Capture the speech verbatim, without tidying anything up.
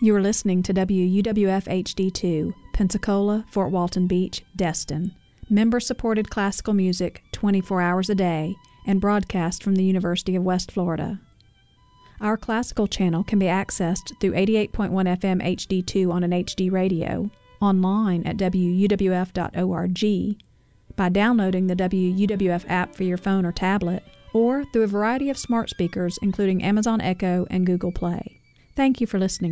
You are listening to W U W F H D two, Pensacola, Fort Walton Beach, Destin. Member-supported classical music twenty-four hours a day and broadcast from the University of West Florida. Our classical channel can be accessed through eighty-eight point one F M H D two on an H D radio, online at W U W F dot org, by downloading the W U W F app for your phone or tablet, or through a variety of smart speakers including Amazon Echo and Google Play. Thank you for listening.